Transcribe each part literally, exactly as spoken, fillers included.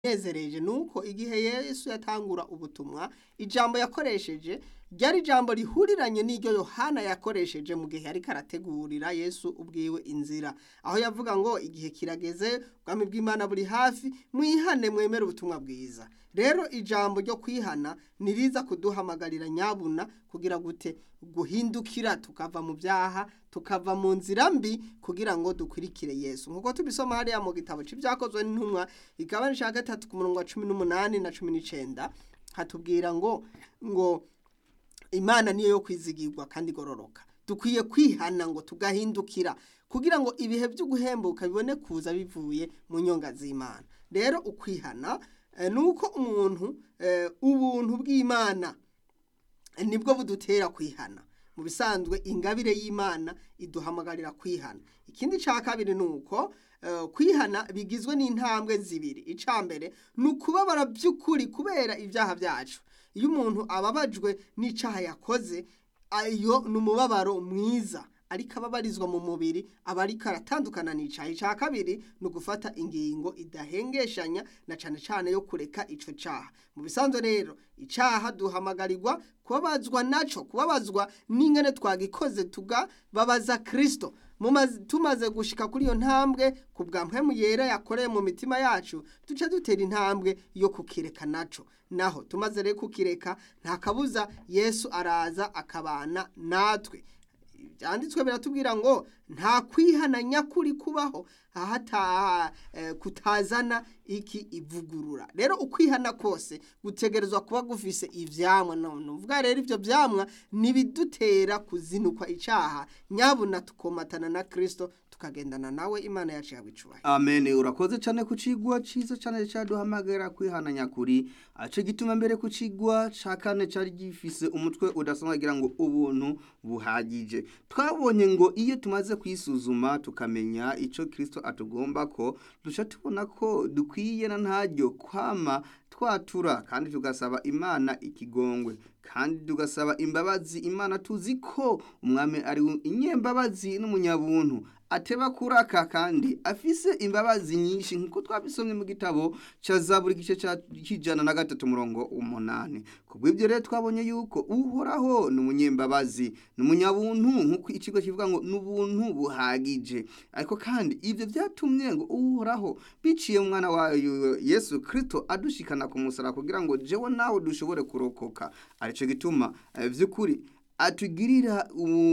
nezereje nuko igihe Yesu yatangura ubutumwa ijambo yakoresheje ryari ijambo rihuriranye n'iryo Yohana yakoresheje mu gihe ariko arategurira Yesu ubwiwe inzira, aho yavuga ngo igihe kirageze ubwami bw'Imana buri hafi mwihane mwemere ubutumwa bwiza. Rero ijambo ryo kwihana niriza kuduhamagarira nyabuna kugira gute guhindukira tukava mu byaha tukava mu nzira mbi kugira ngo dukurikire Yesu. Nkuko tubisoma hariya mu gitabo c'ibyakozwe n'intumwa igabane ca gatatu ku murongo wa cumi n'umunani na cumi n'icenda hatubwira ngo ngo Imana niyo yo kwizigirwa kandi gororoka. Dukwiye kwihana ngo tugahindukira kugira ngo ibihe byo guhembuka bibone kuza bivuye mu nyonga z'Imana. Rero ukwihana e, nuko umuntu e, ubuntu bw'Imana e, nibwo budutera kwihana. Mu bisanzwe ingabire y'Imana iduhamagarira kwihana. Ikindi ca kabiri nuko uh, kwihana bigizwe n'intambwe zibiri. Icambere nukubabara by'ukuri kubera ibyaha byacu. Iyo umuntu ababajwe n'icaha yakoze ayo numubabaro mwiza ariko ababarizwa mu mubiri abariko aratandukana n'icaha. Ica kabiri no gufata ingingo idahengeshanya na cane cane yo kureka ico caha. Mu bisanzwe rero icaha duhamagarirwa kubabazwa naco, kubabazwa n'ingene twagikoze tugababaza Kristo. Mumaze tumaze gushika kuri iyo ntambwe kubwa mpwemu yera yakoreye mu mitima yacu duce dutera intambwe yo kukireka naco. Naho tumaze rero kukireka nta kabuza Yesu araza akabana natwe. Byanditswe biratubwira ngo nta kwihana nyakuri kubaho ahata eh, kutazana iki ivugurura. Rero ukwihana kose gutegerezwa kuba gufise ivyamwa. None uvuga rero ivyo vyamwa nibidutera kuzinukwa icaha nyabuna tukomatana na Kristo tukagendana nawe Imana yacu yabicubaye. Amen. Urakoze cyane kucigwa ciza cyane cyaduhamagara kwihana nyakuri. Ace gituma mbere kucigwa cakane cari gifise umutwe udasomagira ngo ubuntu buhagije. Twabonye ngo iyo tumaze kwisuzuma tukamenya ico Kristo atugomba ko duca tubona ko dukwiye na ntaryo kwama twatura kandi tugasaba Imana ikigongwe kandi tugasaba imbabazi Imana tuzi ko umwami ari inyembabazi n'umunyabuntu ateba kuraka kandi afise imbabazi nyinshi nkuko twabisomye mu gitabo ca Zaburi gice ca kijana na gatatu murongo umunani. Kubw'ibyo rero twabonye yuko uhoraho n'umunyembabazi n'umunyabuntu nkuko ikigo kivuga ngo n'ubuntu buhagije. Ariko kandi ivyo vyatumye ngo uhoraho biciye mu mwana wa Yesu Kristo adushikana ku musaraba kugira ngo jewe nawe dushobore kurokoka. Arico gituma vy'ukuri atugirira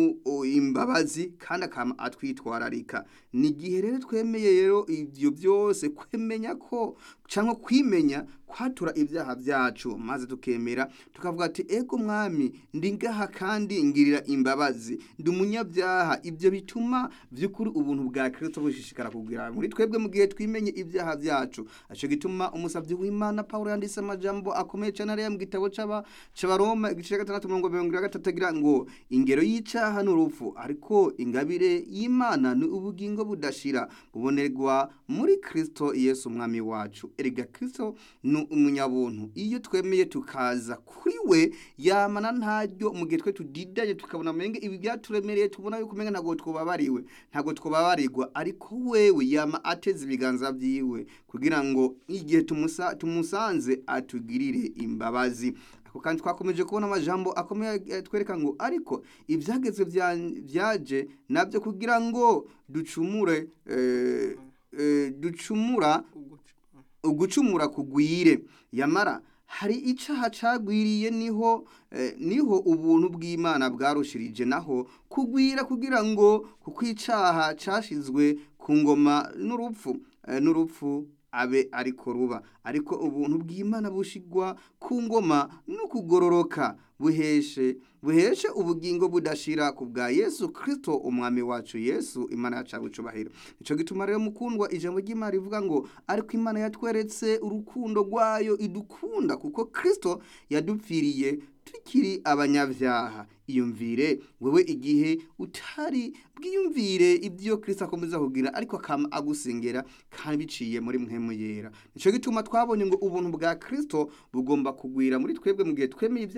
imbabazi kandi akama atwitwararika. Ni gihe rero twemeye rero ivyo byose kwemenya ko canke kwimenya kwatura ibyaha byacu maze tukemera tukavuga ati ego mwami ndi ngaha kandi ngirira imbabazi ndi umunyabyaha. Ibyo bituma vy'ukuri ubuntu bwa Kristo bushishikara kugira muri twebwe mu gihe twimenye ibyaha byacu. Aco gituma umusavyi w'Imana Paulo yanditse amajambo akomeye cyane ari mu gitabo c'aba c'abaroma igice cya gatandatu mirongo mirongo gatatu agira ngo ingero y'icaha n'urupfu ariko ingabire y'Imana ni ubugingo budashira bubonerwa muri Kristo Yesu umwami wacu. Erega Kristo ni umunyabuntu. Iyo twemeye tukaza kuri we yamana ntaryo mu gihe twe tudidaye tukabona menge ibi byaturemereye tubona yuko menga ntago twobabariwe ntago twobabarirwa ariko wewe yama ateze ibiganza byiwe kugira ngo igihe tumusa tumusanze atugirire imbabazi. Ako kandi twakomeje kubona amajambo akomeye twereka ngo ariko ibyagezwe byaje nabyo kugira ngo ducumure eh, eh, ducumura ugucumura kugwire. Yamara hari icaha cagwiriye niho eh, niho ubuntu bw'Imana bwarushirije naho kugwira kugira ngo kukwicaha cashizwe ku ngoma n'urupfu eh, n'urupfu abe ariko ruba ariko ubuntu bw'Imana bushigwa ku ngoma no kugororoka buheshe buheshe ubugingo budashira ku bwa Yesu Kristo umwami wacu. Yesu Imana yacu bucubahiro. Ico gituma rero mukundwa ijambo ry'Imana rivuga ngo ariko Imana yatweretse urukundo rwayo idukunda kuko Kristo yadupfiriye tukiri abanyavyaha. Iyumvire wewe igihe utari bwiyumvire ibyo Kristo akomeza kugira ariko akama agusengera kandi biciye muri mpemu yera. Nico gituma twabonye ngo ubuntu bwa Kristo bugomba kugwira muri twebwe mu gihe twemeye ibyaha byacu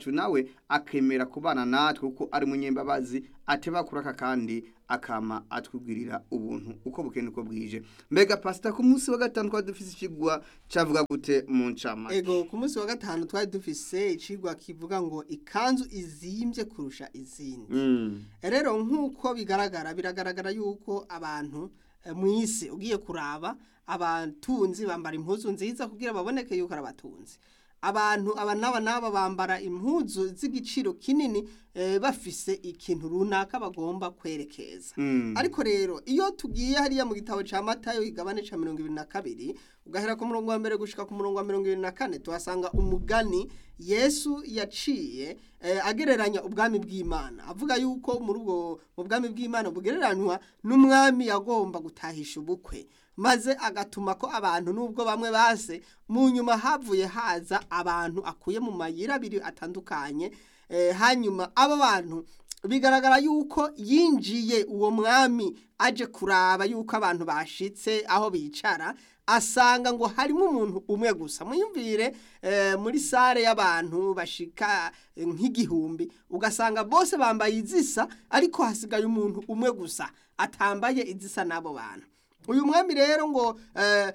yacu nawe akemera kubana natwe kuko ari munyembabazi ateba kuraka kandi akama atwugirira ubuntu uko bukene uko bwije. Mbega pastor, ku munsi wa gatanu twari dufise ikigwa cavuga gute mu ncama? Ego ku munsi wa gatanu twari dufise ikigwa kivuga ngo ikanzu izimbye kurusha izindi. Mm. Rero nkuko bigaragara biragaragara yuko abantu eh, mw'isi ugiye kuraba abatunzi bambara impuzu nziza kugira baboneke yuko ari abatunzi. Abantu aba naba naba bambara impuzu z'igiciro kinini eh, bafise ikintu runaka bagomba kwerekeza. Mm. Ariko rero iyo tugiye hariya mu gitabo ca Matayo igabane ca mirongo ibiri na kabiri ugahera ku murongo wa mbere gushika ku murongo wa mirongo ibiri na kane tuhasanga umugani Yesu yaciye eh, agereranya ubwami bw'Imana avuga yuko muri ubwo mu bwami bw'Imana bugereranywa n'umwami yagomba gutahisha ubukwe maze agatuma ko abantu nubwo bamwe base mu nyuma havuye haza abantu akuye mu mayira abiri atandukanye eh, hanyuma abo bantu bigaragara yuko yinjiye uwo mwami aje kuraba yuko abantu bashitse aho bicara asanga ngo harimo umuntu umwe gusa. Muyumvire eh, muri sare y'abantu bashika eh, nk'igihumbi ugasanga bose bambaye izisa ariko hasigaye umuntu umwe gusa atambaye izisa nabo bantu. Uyu mwami rero ngo eh,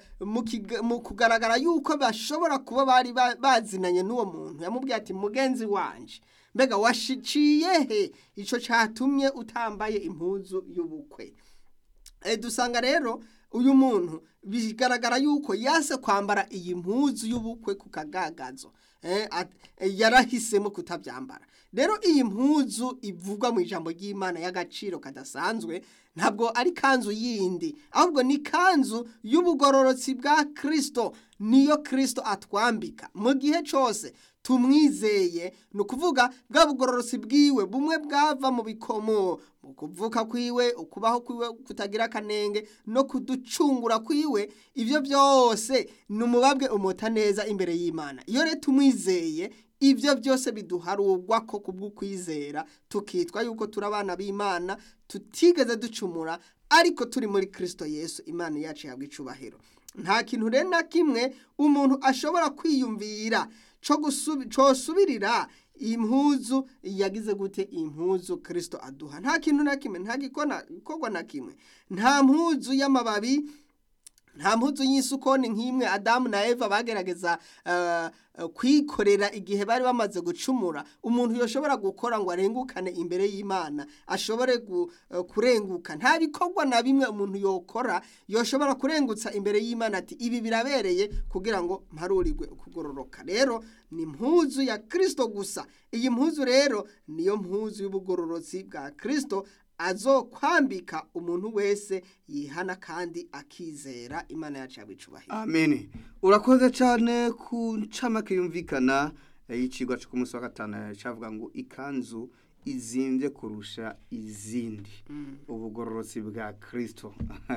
mu kugaragara yuko bashobora kuba bari bazinanye n'uwo muntu yamubwiye ati mugenzi wanje mbega washiciye he ico catumye utambaye impuzu y'ubukwe. E, dusanga rero uyu muntu bigaragara yuko yase kwambara iyi mpuzu y'ubukwe ku kagagazo eh, eh, yarahisemo kutabyambara. Rero iyi mpuzu ivugwa mu ijambo ry'Imana y'agaciro kadasanzwe ntabwo ari kanzu yindi ahubwo ni kanzu y'ubugororotsi bwa Kristo, niyo Kristo atwambika mu gihe cyose tumwizeye. Nukuvuga bwa bugororotsi bwiwe bumwe bwava mu bikomo mu kuvuka kwiwe ukubaho kwiwe kutagira kanenge no kuducungura kwiwe, ivyo byose numubabwe umota neza imbere y'Imana. Iyo rero tumwizeye ivyo byose biduharugwa ko kubw'ukwizera tukitwa yuko turabana b'Imana tutigeze ducumura ariko turi muri Kristo Yesu Imana yacu yabwa icubahiro. Nta kintu rero na kimwe umuntu ashobora kwiyumvira co gusubi co subirira impuzu yagize gute impuzu Kristo aduha. Nta kintu na kimwe, nta gikona kogwa na kimwe, nta mpuzu y'amababi, nta mpuzu y'isukoni nk'imwe Adamu na Eva bagerageza uh, uh, kwikorera igihe bari bamaze gucumura. Umuntu yoshobora gukora ngo arengukane imbere y'Imana, ashobore gu, uh, kurenguka. Nta bikorwa na bimwe umuntu yokora yoshobora kurengutsa imbere y'Imana ati ibi birabereye kugira ngo mparurirwe kugororoka. Rero ni mpuzu ya Kristo gusa. Iyi mpuzu rero niyo mpuzu y'ubugororotsi bwa Kristo azo kwambika umuntu wese yihana kandi akizera. Imana yacu yabicubahira. Amen. Urakoze cyane ku ncamake yumvikana y'icigwa cyo ku munsi wa gatanu cyavuga ngo ikanzu izimbye kurusha izindi, mm. ubugororotsi bwa Kristo.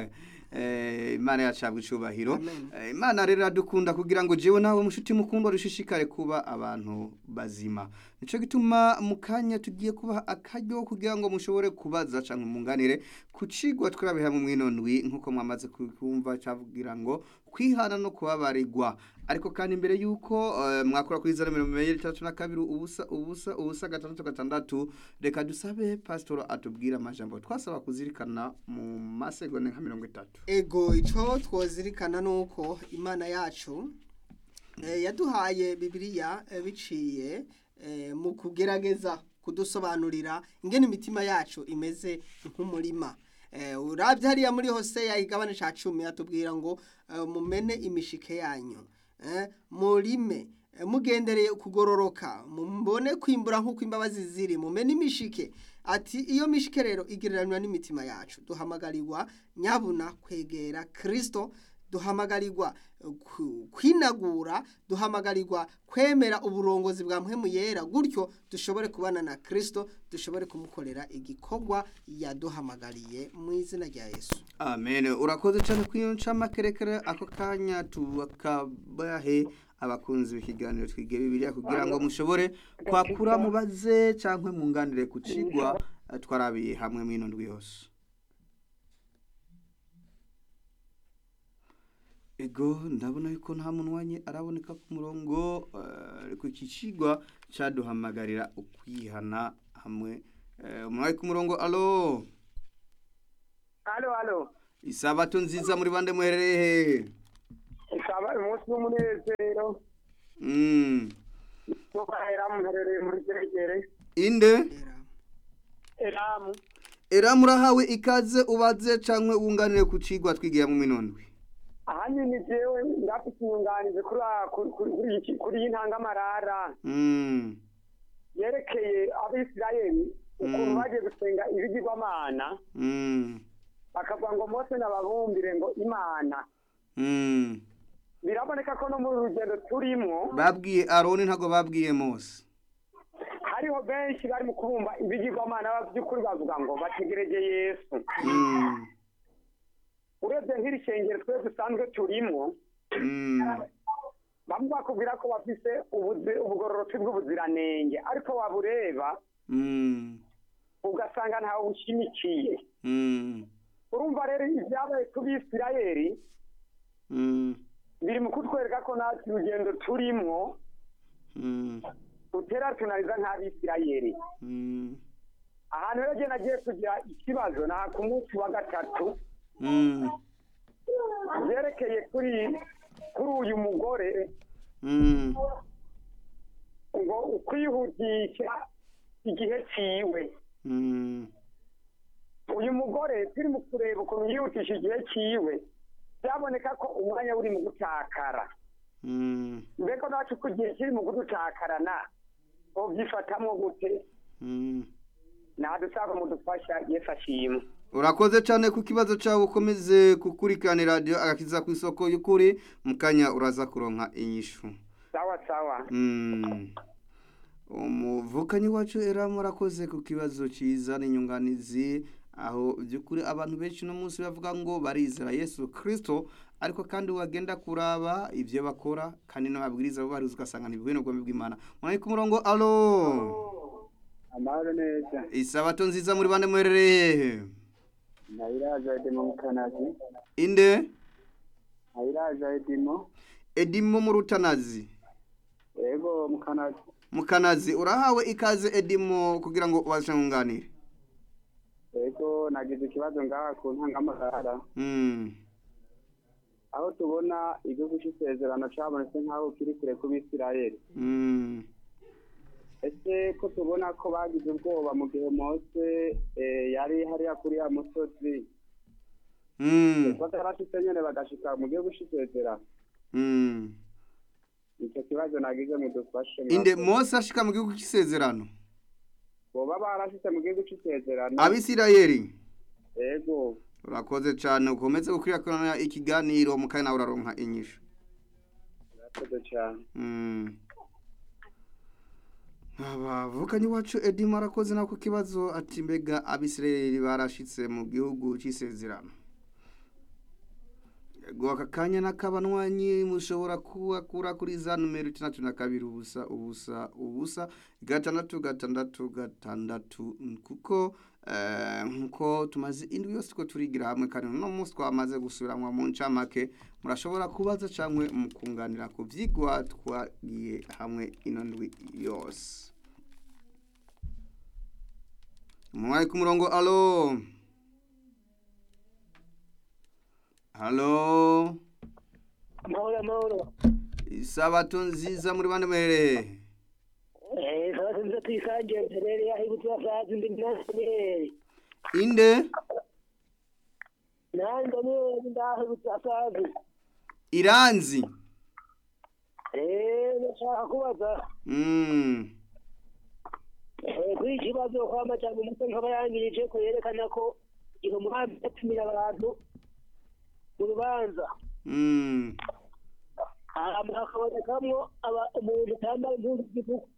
Eh, Imana yacu yabicubahiro. Eh, Imana rero adukunda kugira ngo jewe nawe mushuti mukundwa rushishikare kuba abantu bazima. Nico gituma mukanya tugiye kuba akaryo kugira ngo mushobore kubaza canke munganire kucigwa twarabiha mu mwinondwi nkuko mwamaze kumva cavugira ngo kwihana no kubabarirwa. Ariko kandi imbere yuko uh, mwakora kuri zero mirongo itatu na kabiri ubusa ubusa ubusa gatandatu gatandatu reka dusabe pastor atubwira amajambo twasaba kuzirikana mu masegonda nka mirongo itatu. Ego ico twozirikana nuko Imana yacu eh, yaduhaye Bibiliya eh, biciye eh, mu kugerageza kudusobanurira ingene imitima yacu imeze nk'umurima. Eh, uravye hariya muri Hosea igabane ca cumi atubwira ngo uh, mumene imishike yanyu, eh, murime eh, mugendereye kugororoka, mumbone kwimbura nk'uko imbabazi ziri, mumene imishike. Ati iyo mishike rero igereranywa n'imitima yacu. Duhamagarirwa nyabuna kwegera Kristo, duhamagarirwa kwinagura, duhamagarirwa kwemera uburongozi bwa mpwemu yera gutyo dushobore kubana na Kristo, dushobore kumukorera igikorwa yaduhamagariye mu izina rya Yesu. Amen. Urakoze cyane kwiyonca makerekere ako kanya tukabahe abakunzi b'ikiganiro twige Bibiliya kugira ngo mushobore kwakura mubaze cyangwa munganire ku cigwa twarabiye hamwe mw'inondwi yose. ego ndabona yuko nta munwanye araboneka ku murongo eh, ku kicigwa caduhamagarira ukwihana hamwe eh, umwaye ku murongo alo Halo, halo. isabato nziza muri bande muherereye hehe Ikaba umunsi w'umunezero. mm. Tukahera muherereye muri Geregere. inde Eramu. era murahawe ikaze ubaze cankwe wunganire ku cigwa twigiye mu minondwe Ahanini jewe ndafite inyunganizi kuri a- kuri kuri iki- kuri iyi ntangamarara. mm. Yerekeye Abisirayeli ukuntu Mm. bagiye gusenga ibigirwamana. mm. Bakavuga ngo Mose nababumbire ngo Imana. mm. Biraboneka ko no muri rugendo turimo babwiye aroni ntago babwiye mose hariho benshi bari mu kubumba ibigirwamana by'ukuri bavuga ngo bategereje Yesu. mm. Urebye nk'iri shengero twe dusanzwe turimo mm. bamwe bakubwira ko bafise ubuzi- ubugororotsi bw'ubuziranenge ariko wabureba mm. ugasanga ntawe ushimikiye. mm. Urumva rero ibyabaye ku Bisirayeli mm. biri mu kutwereka ko natwe urugendo turimo mm. tutera tunariza nk'Abisirayeli. mm. Ahantu rero je nagiye kugira ikibazo na ku munsi wa gatatu mm. byerekeye kuri kuri uyu mugore mm. ngo ukwihutisha igihe ciwe. mm. Uyu mugore turi mu kureba ukuntu yihutisha igihe ciwe byaboneka ko umwanya uri mu gutakara. mm. Mbeko nacu ko igihe kiri mu gutakarana ubyifatamo gute mm. nadusaba mudufasha Yesu ashimwe. urakoze cyane ku kibazo cyawe ukomeze kukurikirana radio agakiza ku isoko y'ukuri mukanya uraza kuronka inyishu Sawa sawa. mm. umuvukanyi wacu era murakoze ku kibazo cyiza n'inyunganizi aho byukuri abantu benshi no munsi bavuga ngo barizera Yesu Kristo ariko kandi wagenda kuraba ivyo bakora kandi n'ababwiriza bo bari ugasanga ntibwe no gombe bw'Imana mwaye ku murongo allo Amahoro neza. isabato nziza muri bande muherereye Nairaza Edimo Mukanazi. inde Nairaza Edimo. Edimo mu Rutanazi Ego Mukanazi. mukanazi urahawe ikaze Edimo kugira ngo ubashangunganire Ego nagize ikibazo ngaha ku ntangamarara. mm. Aho tubona igihugu cy'isezerano cyabonetse nk'aho kiri kure ku Bisirayeli. mm. Ese ko tubona ko bagize ubwoba mu gihe Mose eh, yari hariya kuri ya musozi mm. batarashitse nyene bagashika mu gihugu cy'isezerano. mm. Icyo kibazo nagize mudufashe. inde Mose ashika mu gihugu cy'isezerano boba barashitse mu gihugu cy'isezerano. Abisirayeli Ego. urakoze cyane ukomeze gukwirakwirana ikiganiro mukanya uraronka inyishu Urakoze cyane. mm. abavukanyi wacu Edimo arakoze nako kibazo ati mbega Abisirayeli barashitse mu gihugu cy'isezerano yego aka kanya n'akabanwanyi mushobora kuwakura kuri za numero itandatu na kabiri ubusa ubusa ubusa gatandatu gatandatu gatandatu kuko eh, nkuko tumaze indwi yose ko turigira hamwe kandi no munsi twamaze gusubiramwa mu ncamake murashobora kubaza cyangwa mukunganira ku vyigwa twagiye hamwe ino ndwi yose mwaye ku murongo allo Halo. Mahoro mahoro. Isabato nziza muri bande muherereye. Eh, sabato nziza tuyisanje mperere ahibutse afazi ndi nasere. Inde? Nanga ne ndahibutse afazi. Iranzi. Eh, nashaka kubaza. Mm. Eh, kuri kibazo kwama cyane umuntu nkaba yangirije ko yerekana ko iyo muhambi yatumira abantu urubanza. Mm. Hama hakabonekamwo umuntu utambaye impuzu z'igihugu.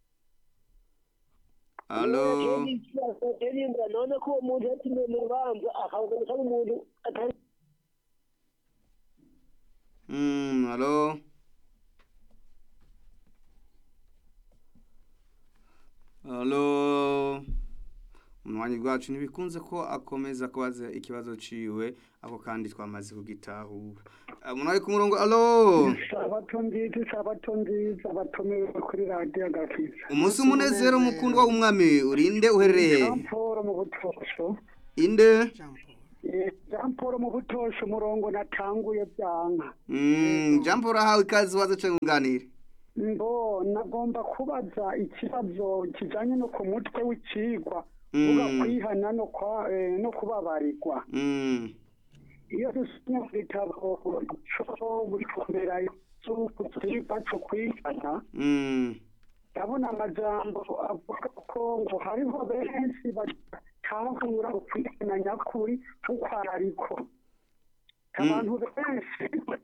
Halo. None ko uwo muntu yatumiwe mu rubanza akabonekamo umuntu atari. Mm, halo. Halo. umwanya bwacu ntibikunze ko akomeza kubaza ikibazo ciwe ako kandi twamaze kugitahura umuntu ku murongo alo sabato nziza sabato nziza batumiwe kuri radio Agakiza umunsi umunezero mukundwa w'umwami urinde uherereye Jean Paul mu butosho inde Jean Paul mu butosho umurongo natanguye byanka mm Jean Paul ahawe ikaze waza cenganire mbo nagomba kubaza ikibazo kijanye no ku mutwe w'icigwa uga kwihana no kwa no kubabarirwa mm iyo dusomye mu bitabo cyo gukombera cy'ukuziba cyo kwihana mm ndabona amajambo avuga ko ngo hariho benshi batahura ukwihana nyakuri uko ariko abantu benshi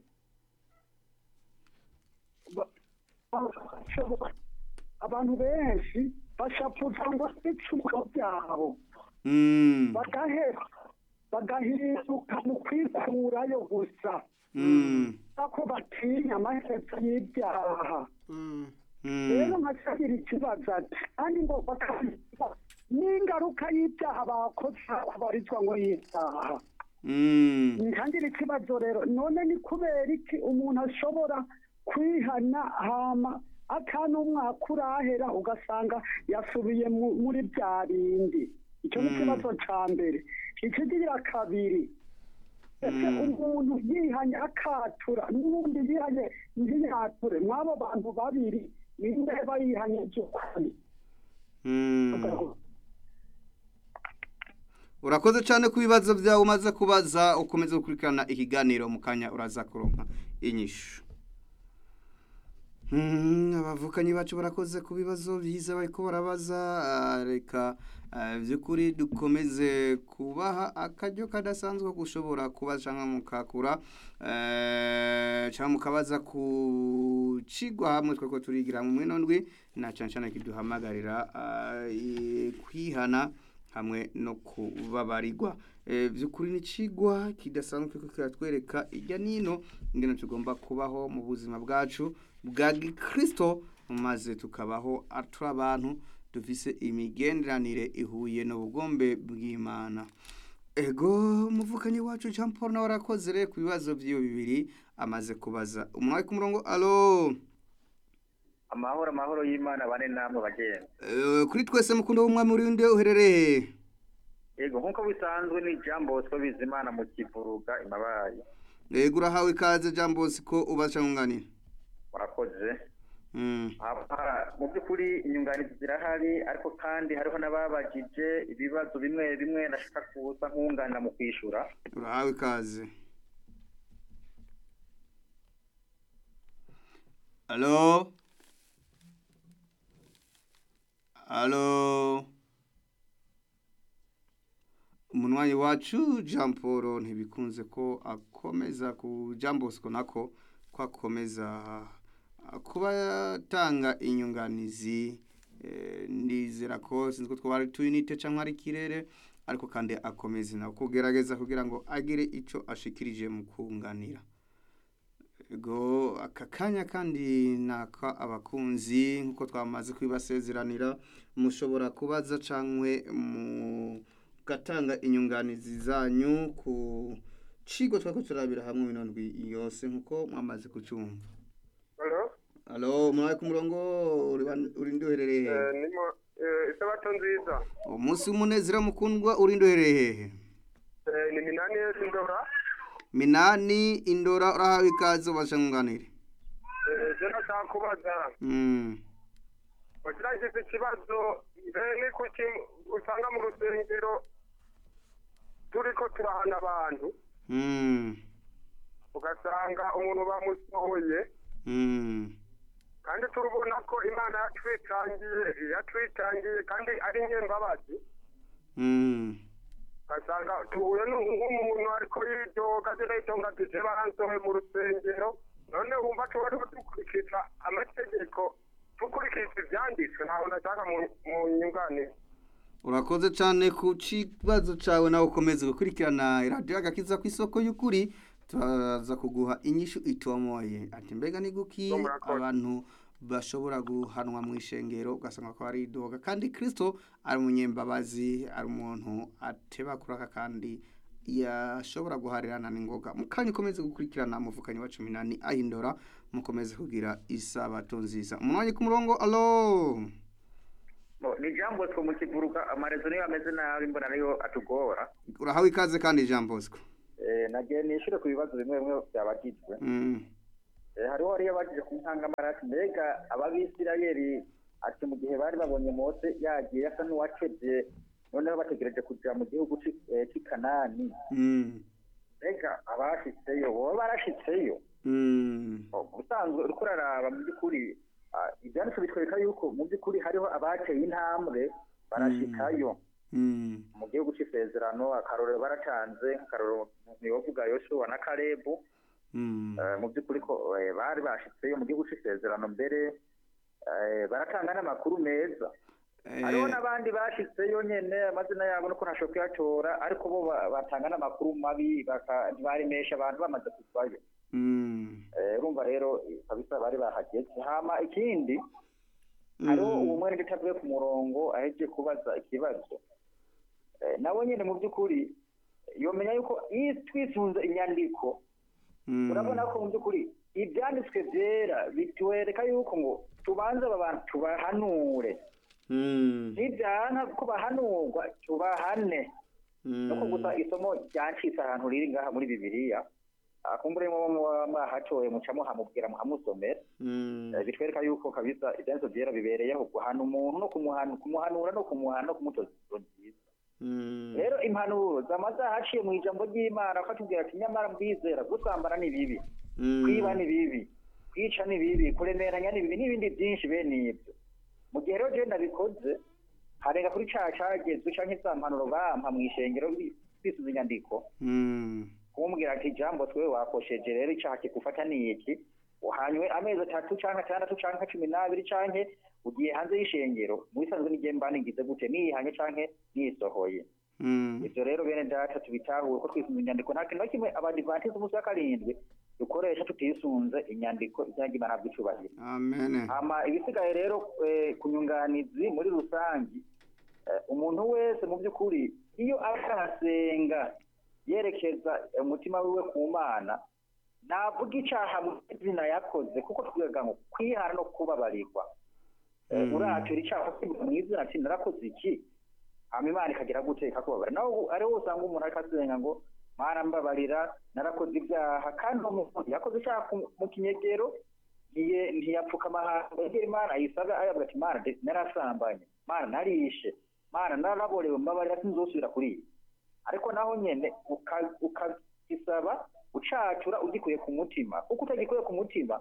abantu benshi bashapuza ngo icumuro byabo bagahera bagahinduka mu kwikurayo gusa ako batinya amaherezo y'ibyaha rero nkacagira ikibazo ati kandi ngo bakabiba n'ingaruka y'ibyaha bakoze kubarizwa ngo y'ibyaha nkangira ikibazo rero none ni kubera iki umuntu ashobora kwihana hama atanu umwaka urahera ugasanga yasubiye muri bya bindi icyo ni ikibazo cya mbere ikigira kabiri ese umuntu yihanye akatura n'ubundi yihanye ntiyature mw'abo bantu babiri ninde bayihanye by'ukuri urakoze cyane ku bibazo byawe umaze kubaza ukomeze gukurikirana ikiganiro mu kanya uraza kuronka inyishu abavukanyi bacu barakoze ku bibazo byiza bariko barabaza reka by'ukuri dukomeze kubaha akaryo kadasanzwe gushobora kuba cyangwa mukakura cyangwa mukabaza ku cigwa hamwe twako turigira mu mwinondwi na cyane cyane kiduhamagarira kwihana hamwe no kubabarirwa by'ukuri ni cigwa kidasanzwe kuko kiratwereka ijya nino ingene tugomba kubaho mu buzima bwacu bwa Kristo maze tukabaho atura abantu dufise imigenderanire ihuye no bugombe bw'Imana ego muvukanyi wacu Jean Paul na warakoze re ku bibazo by'iyo bibiri amaze kubaza umwe ku murongo alo amahoro amahoro y'Imana bane namwe bagenda uh, kuri twese mukundo w'umwami urinde uherereye ego nkuko bisanzwe ni Jean Bosco Bizimana mu Kivuruga imabaye ego urahawe ikaze Jean Bosco ubaca ngunganira warakoze mm mu by'ukuri inyunganizi zirahari ariko kandi hariho n'ababagije ibibazo bimwe bimwe nashaka kuza nkungana mu kwishura urahawe ikaze alo alo umunwanyi wacu Jean Paul ntibikunze ko akomeza ku Jean Bosco nako ko akomeza kuba yatanga inyunganizi ndizera ko sinzwe twari tuyinite cyangwa ari kirere ariko kandi akomeza na kugerageza kugira ngo agire ico ashikirije mu kunganira ego akakanya kandi naka abakunzi nkuko twamaze kwibasezeranira mushobora kubaza cankwe mu gatanga inyunganizi zanyu ku cigo twako turabira hamwe minondwi yose nkuko mwamaze kucumva Allo Allo mwaye ku murongo uri nduherereye eh nimo eh isabato nziza umunsi umunezero mukundwa uri nduherereye eh ni minani indora minani indora urahawe ikaze bashanganire eh jana takubaza mm Wakiragize ikibazo ni kuki usanga mu rusengero turiko turahana abantu mm ugasanga umuntu bamusohoye mm kandi turubona ko Imana yatwitangiye yatwitangiye kandi ari nyembabazi mm ugasanga tuhuye n'umuntu ariko yidoga ziretonga tuje baransohoye mu rusengero none wumva tubari dukurikiza amategeko tukurikiza ivyanditswe ntaho ndashaka mu nyunganire urakoze cyane ku kibazo cawe nawe ukomeze gukurikirana radio Agakiza ku isoko y'ukuri turaza kuguha inyishu itomoye ati mbega ni guki abantu bashobora guhanwa mu ishengero ugasanga ko ari idoga kandi Kristo ari umunyembabazi ari umuntu ateba kuraka kandi yashobora guharirana n'ingoga mukanya ukomeze gukurikirana umuvukanyi wa cumi n'ane ahindura mukomeze kugira isabato nziza umwanya ku murongo allo ni jambo two mu kivuruga amarezo niyo ameze nabi mbona nayo atugora urahawe ikaze kandi jambo sko eh nagiye nishure ku bibazo bimwe bimwe byabagizwe mm eh hariho hariyo bagije ku ntanga marati mbega ababisirayeli ati mu gihe bari babonye Mose yagiye asa n'uwacebye noneho bategereje kuja mu gihugu cy'i Kanani mm mbega abashitseyo bo barashitseyo mm ubusanzwe uriko uraraba mu by'ukuri ibyanditse bitwereka yuko mu by'ukuri hariho abateye intambwe barashikayo mu gihugu cy'isezerano akarorero baratanze akarorero ntibavuga Yoshua na Kalebu mu by'ukuri ko bari bashitseyo mu gihugu cy'isezerano mbere baratanga n'amakuru meza hariho n'abandi bashitseyo nyene amazina yabo nuko ntashobora kuyatora ariko bo batanga n'amakuru mabi barimesha abantu bamaze kuvayo urumva rero kabisa bari bahageze hama ikindi hariho uwo mwene gitavuye ku murongo aheje kubaza ikibazo nawe nyene mu by'ukuri yomenya yuko iyo twisunze inyandiko urabona ko mu by'ukuri ibyanditswe byera bitwereka yuko ngo tubanze aba bantu tubahanure ntibyana ko bahanurwa tubahane nuko gusa isomo ryancitse ahantu riri ngaha muri Bibiliya akumbure mwahatoye muca muhamubwira muhamusomera bitwereka yuko kabisa ibyanditswe byera bibereyeho guhana umuntu no kumuhanura no kumuhana no kumutoza nziza rero impanuro zamaze haciye mu ijambo ry'Imana akatubwira ati nyamara mbizera gusambana ni bibi kwiba ni bibi kwica ni bibi kuremeranya ni bibi n'ibindi byinshi bene ibyo mu gihe rero je ndabikoze harenga kuri ca cagezwe canke za mpanuro bampa mu ishengero bisubiza inyandiko kumubwira ati jambo twe wakosheje rero icaha kigufata ni iki uhanywe amezi atatu canke atandatu canke cumi n'abiri canke ugiye hanze y'ishengero mu bisanzwe n'igihe mbana ngize gute nihanye canke nisohoye ivyo rero bene data tubitahuye ko twisubiza inyandiko nta kintu na kimwe abadivantisi umunsi wa karindwi dukoresha tutisunze inyandiko ijyanye Imana bw'icubahiro amen ama ibisigaye rero kunyunganizi muri rusangi umuntu wese mu by'ukuri iyo akasenga yerekeza umutima wiwe ku Mana navuga icaha mu izina yakoze kuko twiga ngo kwihana no kubabarirwa uratura icaha mu izina ati narakoze iki ama Imana ikagira guteka kubabara naho ari wo usanga umuntu akasenga ngo Mana mbabarira narakoze ibyaha kandi umuntu yakoze icyaha mu kinyegero ntiyapfuka amahanga yegera Imana ayisaba ayavuga ati Mana narasambanye Mana narishe Mana naraborewe mbabarira sinzosubira kuri iyi ariko naho nyene ukisaba ucatura ugikuye ku mutima kuko utagikuye ku mutima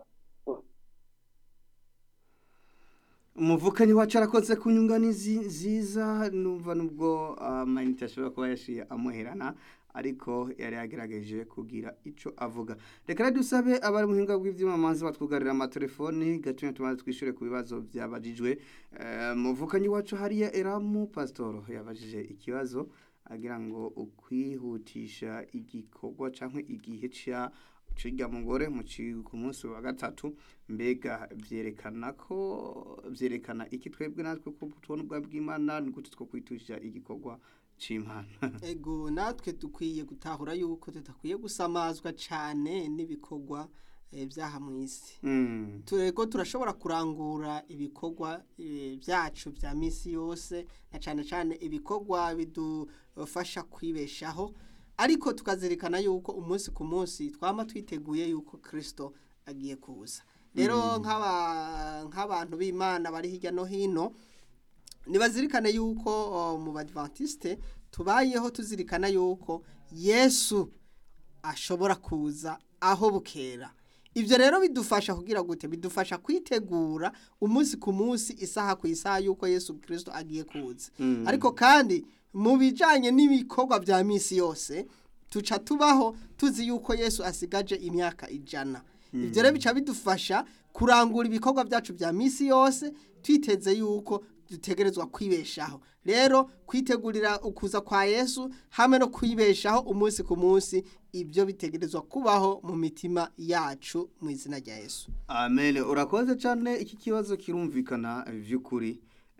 umuvukanyi wacu arakoze ku nyunganizi nziza numva nubwo amayinite ashobora kuba yashiye amuherana ariko yari yagerageje kugira ico avuga reka dusabe abari muhinga bw'ivyuma manzi batwugarira amatelefoni gatumye tumaze twishure ku bibazo byabajijwe umuvukanyi wacu hariya Eramu Pastor yabajije ikibazo agira ngo ukwihutisha igikorwa canke igihe cya Chiga mugore mu ku munsi wa gatatu mbega byerekana ko byerekana iki twebwe natwe ko tubona ubwa bw'Imana ni gute two kwitusha igikorwa c'Imana ego natwe dukwiye gutahura yuko tutakwiye gusamazwa cyane n'ibikorwa byaha mu isi turego turashobora kurangura ibikorwa byacu bya misi yose na cyane cyane ibikorwa bidufasha kwibeshaho ariko tukazirikana yuko umunsi ku munsi twama twiteguye yuko Kristo agiye kuza rero nk'aba nk'abantu b'Imana bari hirya no hino nibazirikane yuko mu Badventiste tubayeho tuzirikana yuko Yesu ashobora kuza aho bukera ivyo rero bidufasha kugira gute bidufasha kwitegura umunsi ku munsi isaha ku isaha yuko Yesu Kristo agiye kuza mm. ariko kandi mu bijanye n'ibikorwa bya misi yose tuca tubaho tuzi yuko Yesu asigaje imyaka ijana mm. ivyo rero bica bidufasha kurangura ibikorwa byacu bya misi yose twiteze yuko dutegerezwa kwibeshaho rero kwitegurira ukuza kwa Yesu hamwe no kwibeshaho umunsi ku munsi ibyo bitegerezwa kubaho mu mitima yacu mu izina rya Yesu. Amen. Urakoze cyane, iki kibazo kirumvikana vy'ukuri.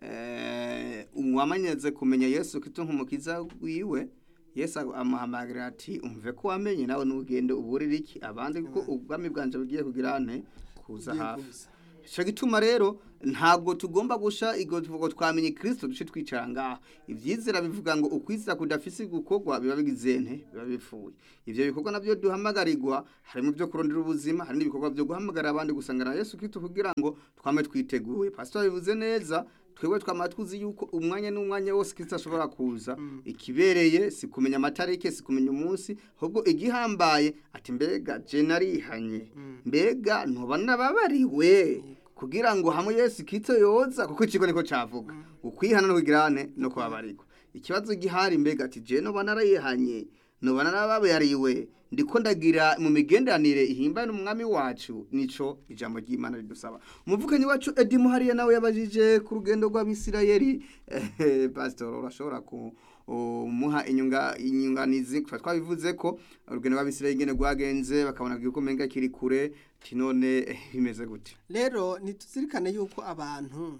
Eh umwamanyeze kumenya Yesu Kristo nk'umukiza wiwe. Yesu amuhamagara ati umve ko wamenye nawe n'ugende uburira iki abandi ko ubwami bwanje bugiye kugira ane kuza hafi. Cyo gituma rero ntabwo tugomba gusha igo tuvuga twamenye Kristo duce twicara ngaha. Ivyizera bivuga ngo ukwizera kudafise gukorwa biba bigizente biba bifuye. Ivyo bikorwa navyo duhamagarirwa harimo byo kurondera ubuzima, hari n'ibikorwa byo guhamagara abandi gusangana Yesu Kristo kugira ngo twame twiteguye. Pastor bivuze neza, twebwe twamatwuzi yuko umwanya n'umwanya wose Kristo ashobora kuza. Mm. Ikibereye si kumenya amatarike, si kumenya umunsi, ahubwo igihambaye ati mbega je narihanye. Mm. Mbega ntoba nababariwe. Mm. Kugira ngo hamwe Yesu Kristo yoza kuko ikigo niko cavuga. Mm. Ukwihana no kugirane no kwabariko. Ikibazo gihari mbega ati je no banarayihanye, no banarababariwe. Ndiko ndagira mu migendanire ihimba n'umwami wacu nico ijambo ry'Imana ridusaba. Umuvukanyi wacu Edi Muhariya nawe yabajije ku rugendo rw'Abisirayeli. Eh, pastor urashobora ku umuha inyunga inyunganizi twabivuze ko urugendo rw'Abisirayeli ngene rwagenze bakabona ko menga kiri kure tinone bimeze gute. Rero nituzirikane yuko abantu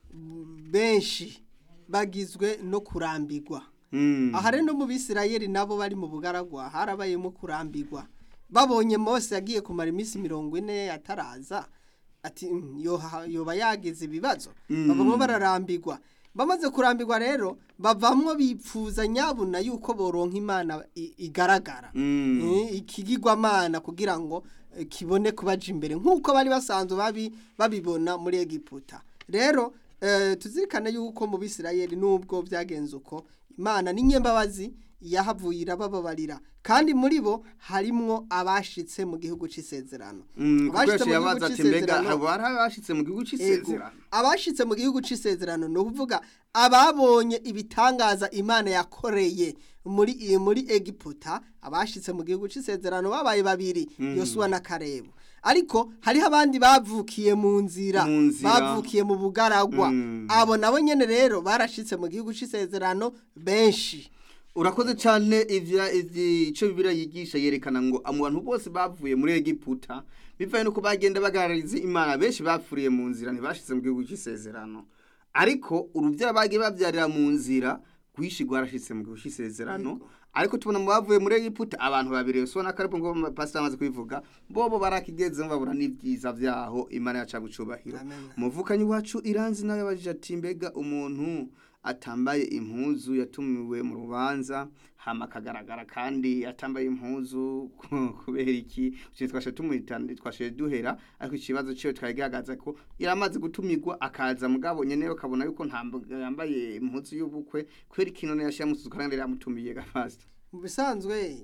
benshi bagizwe no kurambirwa. Mm. Aha rero mu Bisirayeli nabo bari mu bugaragwa harabayemo kurambirwa. Babonye Mose yagiye kumara iminsi mirongo ine ataraza ati yoba yo yagize ibibazo. Mm. Babamwe bararambirwa. Bamaze kurambirwa rero bavamwo bipfuza nyabuna yuko boronka Imana igaragara. Mm. E, ikigirwa Imana kugira ngo e, kibone kubaje imbere nkuko bari basanzwe babi babibona muri Egiputa. Rero e, tuzirikane yuko mu Bisirayeli nubwo byagenze uko Imana ni nyembabazi yahavuye irabababarira kandi muri bo harimwo abashitse mu gihugu c'isezerano. Mm, abashitse yabaza ati mbega habara abashitse mu gihugu c'isezerano. Abashitse mu gihugu c'isezerano no kuvuga ababonye ibitangaza Imana yakoreye muri muri Egiputa, abashitse mu gihugu c'isezerano babaye babiri, mm. Yosuwa na Kalebu. Ariko hariho abandi bavukiye mu nzira, bavukiye mu bugaragwa. Mm. Abo nabo nyene rero barashitse mu gihugu c'isezerano benshi. Urakoze cyane ivya ico bibira yigisha yerekana ngo abantu bose bavuye muri Egiputa bivaye nuko bagenda bagarariza Imana benshi bafuriye mu nzira ntibashize mu gihugu c'isezerano. Ariko uruvyara bagiye bavyarira mu nzira kwishigwa arashitse mu gihugu c'isezerano. Ariko tubona mu bavuye muri Egiputa abantu babiri Yosuwa na Kalebu ngo pastor amaze kwivuga bobo barakigeze babura n'ivyiza vyaho Imana yaca gucubahira. Muvukanyi wacu Iranzi nawe yabajije ati mbega umuntu atambaye impuzu yatumiwe mu rubanza hama kagaragara kandi atambaye impuzu kubera iki twashe tumwitande twashe duhera ariko ikibazo cyo twagihagaza ko yaramaze gutumirwa akaza mugabo nyene ukabona yuko ntambaye impuzu y'ubukwe kweri kino ne yashamusuka kandi yamutumiye gafasta mu bisanzwe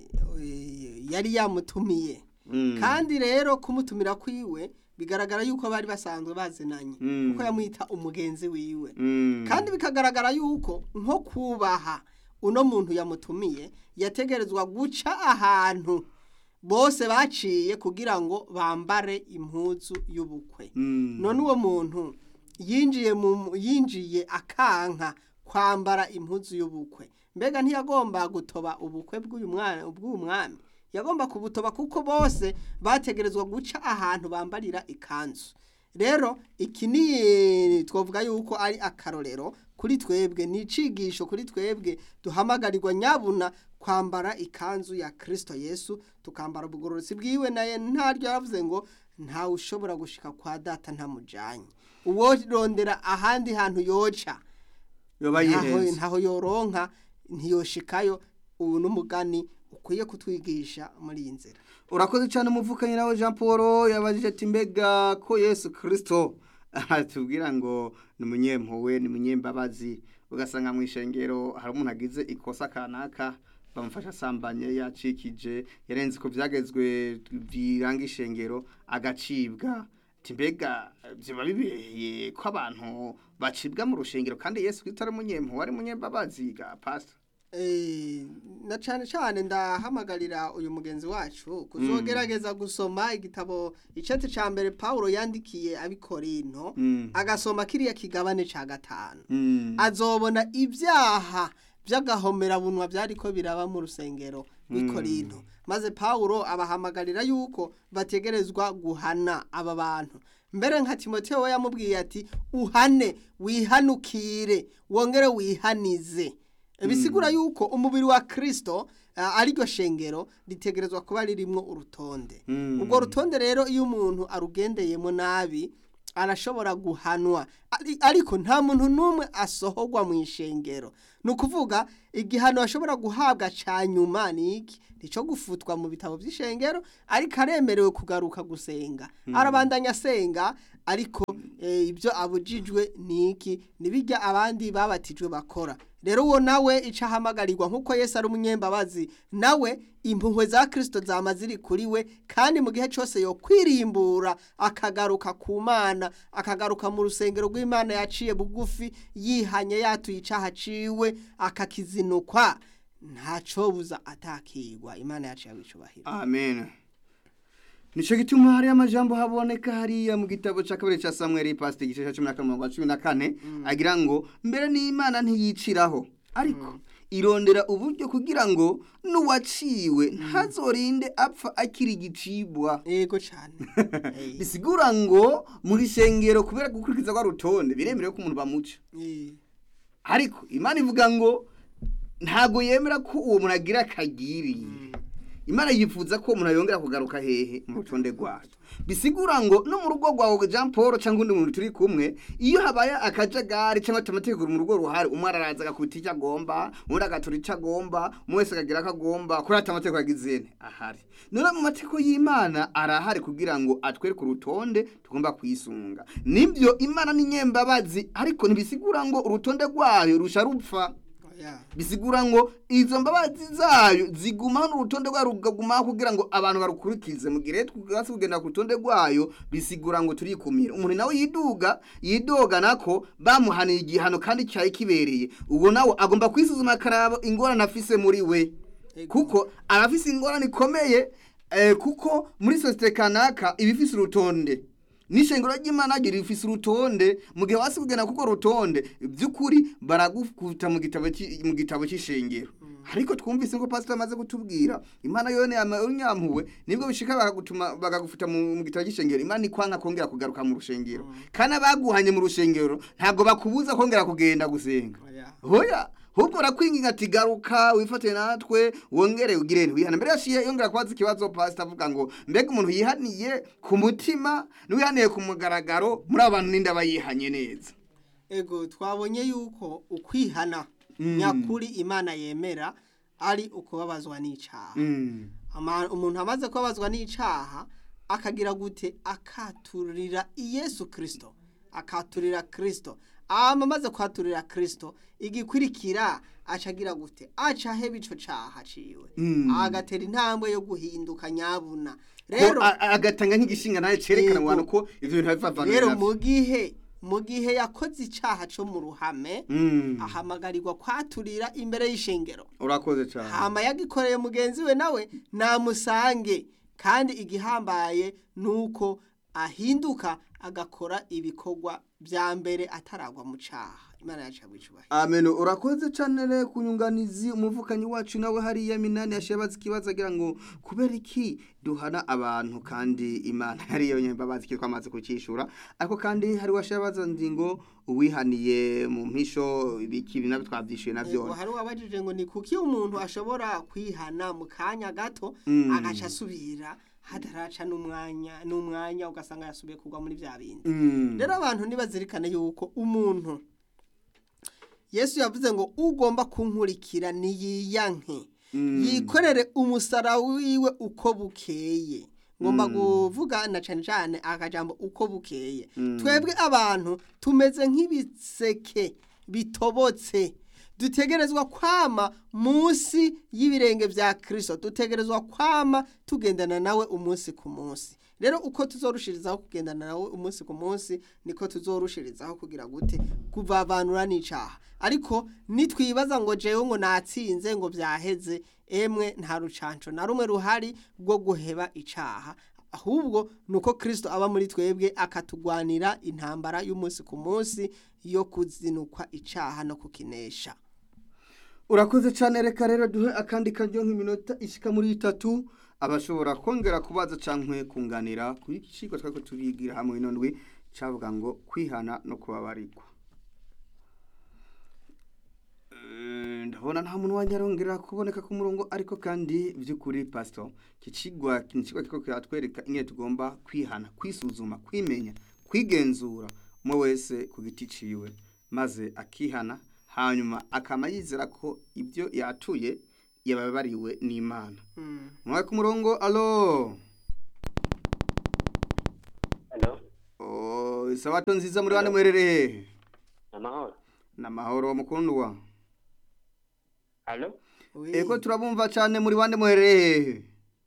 yari yamutumiye. Mm. Kandi rero kumutumira kwiwe bigaragara yuko bari basanzwe bazinanye. Mm. Kuko yamwita umugenzi wiwe. Mm. Kandi bikagaragara yuko nko kubaha uno muntu yamutumiye yategerezwa guca ahantu bose baciye kugira ngo bambare impuzu y'ubukwe. Mm. None uwo muntu yinjiye mu yinjiye akanka kwambara impuzu y'ubukwe. Mbega ntiyagomba gutoba ubukwe bw'uyu mwana ubw'umwami. Yagomba kubutoba kuko bose bategerezwa guca ahantu bambarira ikanzu. Rero iki ni twavuga yuko ari akarorero kuri twebwe ni icigisho kuri twebwe duhamagarirwa nyabuna kwambara ikanzu ya Kristo Yesu tukambara ubugororotsi bwiwe naye ntaryo yavuze ngo nta ushobora gushika kwa data ntamujanye. Uwo rondera ahandi hantu yoca yoba yihenze ntaho yoronka ntiyoshikayo. Ubu n'umugani ukwiye kutwigisha muri iyi nzira. Urakoze cyane umuvukanyi nawe Jean Paul yabajije ati mbega ko Yesu Kristo atubwira ngo ni munyempuwe ni munyembabazi ugasanga mu ishengero hari umuntu agize ikosa kanaka bamufasha sambanye yacikije yarenze ko byagezwe biranga ishengero agacibwa ati mbega byo babibeye ko abantu bacibwa mu rushengero kandi Yesu Kristo ari munyempuwe ari munyembabazi ga pastor. Eh, na cyane cyane ndahamagarira uyu mugenzi wacu kuzogerageza gusoma igitabo icete ca mbere Paulo yandikiye abikorino Mm. agasoma kiriya kigabane ca gatanu Mm. azobona ibyaha by'agahomera bunwa byariko biraba mu rusengero rw'Ikorinto maze Paulo abahamagarira yuko bategerezwa guhana aba bantu mbere nka Timotheo we yamubwiye ati uhane wihanukire wongere wihanize bisigura yuko umubiri wa Kristo uh, ariryo shengero ritegerezwa kuba ririmwo urutonde Mm. ubwo rutonde rero iyo umuntu arugendeyemo nabi arashobora guhanwa Ari- ariko nta muntu numwe asohogwa mu ishengero nukuvuga igihano ashobora guhabwa ca nyuma niki nico gufutwa mu bitabo by'ishengero ariko aremerewe kugaruka gusenga arabandanya asenga ariko eh, ibyo abujijwe niki nibijya abandi babatijwe bakora rero uwo nawe ica ahamagarirwa nkuko Yesu ari umunyembabazi nawe impuhwe za Kristo zama ziri kuri we kandi mu gihe cyose yo kwirimbura akagaruka ku Mana akagaruka mu rusengero rw'Imana yaciye bugufi yihanye yatuye icaha ciwe akakizinukwa ntaco buza atakirwa Imana yaciye abicubahira. Amen. Nico gituma hari amajambo haboneka hariya mu gitabo ca kabiri ca Samuel pastor igice ca cumi na kane umurongo wa cumi na kane agira ngo mbere n'Imana ntiyiciraho ariko irondera uburyo kugira ngo nuwaciwe ntazorinde apfa akiri igicibwa. Yego cyane. Eh, Bisigura ngo muri shengero kubera gukurikiza kwa rutonde biremerewe ko umuntu bamuca. eh, Ariko Imana ivuga ngo ntago yemera ko uwo muntu agira akagiriye. Imana yifuza ko umuntu yongera kugaruka hehe mu rutonde rwayo. Bisigura ngo no mu rugo rwawe Jean Paul cyangwa undi muntu turi kumwe iyo habaye akajagari cyangwa tamategeko mu rugo ruhari umwe araza agakubita icyo agomba undi agatura icyo agomba umwe wese akagira akagomba kuri atamategeko yagizene ahari. None mu mateko y'Imana arahari kugira ngo atwereke urutonde tugomba kwisunga. Nibyo Imana ni nyembabazi ariko ntibisigura ngo urutonde rwayo rusha rupfa. oya. Bisigura ngo izo mbabazi zayo zigumaho n'urutonde rwayo rugagumaho kugira ngo abantu barukurikize mu gihe twase kugenda ku rutonde rwayo bisigura ngo turikumira umuntu nawe yiduga yidoga nako bamuhaniye igihano kandi cyaye kibereye ubwo nawe agomba kwisuzuma akaraba ingorane afise muri we kuko arafise ingorane ikomeye eh, kuko muri societe kanaka ibifise urutonde Nishengero ry'Imana gira ifise urutonde mu gihe wasi kugena kuko rutonde byukuri baragufuta mu gitabo mu gitabo cy'ishengero ariko twumvise ngo pastor amaze kutubwira Imana yone amanyampuwe nibwo bishika bakagutuma bagagufuta mu gitabo cy'ishengero Imana ikwanka kongera kugaruka mu rushengero kana baguhanye mu rushengero ntago bakubuza kongera kugenda gusenga hoya Hubwo rakwinginga ati garuka wifate natwe wongere ugirene wihana mbere yashiye yongera kwaza ikibazo pastor avuga ngo mbega umuntu yihaniye ku mutima n'uyihaniye ku mugaragaro muri abantu ninda bayihanye neza. Ego twabonye yuko ukwihana nyakuri Imana yemera ari ukubabazwa n'icaha. Mm. Ama umuntu amaze kubabazwa n'icaha akagira gute akaturira Yesu Kristo akaturira Kristo amaze kwaturira Kristo igikurikira acagira gute aca hebe ico caha ciwe Mm. agatera intambwe yo guhinduka nyabuna rero agatanga nk'igishinga naye cerekana Yego. abantu ko ivyo bintu bivavana rero mu gihe mu gihe yakoze icaha co mu ruhame Mm. ahamagarirwa kwaturira imbere y'ishengero Urakoze cyane. hama yagikoreye mugenzi we nawe namusange kandi igihambaye nuko ahinduka agakora ibikorwa bya mbere ataragwa mu caha Imana yacu abicubahira. Amen. Urakoze cyane re kunyunganizi umuvukanyi wacu nawe hari ya minani yashabaza kibaza agira ngo kubera iki duhana abantu kandi Imana hari yo nyembabazi kitwa amaze kucishura ariko kandi hari washabaza ndingo uwihaniye mu mpisho ibiki bina twavyishuye navyo. Hari wabajije ngo ni kuki umuntu ashobora kwihana mu kanya gato Mm. agaca asubira hadaraca n'umwanya n'umwanya ugasanga yasubiye kugwa muri bya bindi. Mm. Rero abantu nibazirikane yuko umuntu Yesu yavuze ngo ugomba kunkurikira niyiyanke Mm. yikorere umusara wiwe uko bukeye ngomba kuvuga na cyane cyane akajambo uko bukeye Mm. twebwe abantu tumeze nk'ibiseke bitobotse dutegerezwa kwama munsi y'ibirenge bya Kristo dutegerezwa kwama tugendana nawe umunsi ku munsi rero uko tuzorushirizaho kugendana nawe umunsi ku munsi niko tuzorushirizaho kugira gute kuvavanura n'icaha ariko nitwibaza ngo jewe ngo natsinze ngo vyaheze emwe nta rucanco na rumwe ruhari rwo guheba icaha ahubwo nuko Kristo aba muri twebwe akatugwanira intambara y'umunsi ku munsi yo kuzinukwa icaha no kukinesha. Urakoze cyane reka rero duhe akandi karyo nk'iminota ishika muri itatu abashobora kongera kubaza cankwe kunganira kuri kiciko twako tubigira hamwe inondwi cavuga ngo kwihana no kubabarirwa. Ndabona nta muntu wanyarongera kuboneka ku murongo ariko kandi by'ukuri pastor kicigwa kinicigwa kiko kiratwereka ingene tugomba kwihana kwisuzuma kwimenya kwigenzura umwe wese ku giti ciwe maze akihana hanyuma akama yizera ko ibyo yatuye yababariwe n'Imana. Mm. Mwa ku murongo allo. Allo. Oh, sabato nziza muri wane mwerere. Namahoro. Namahoro mukundwa. Allo. Ego turabumva cyane muri wane mwerere.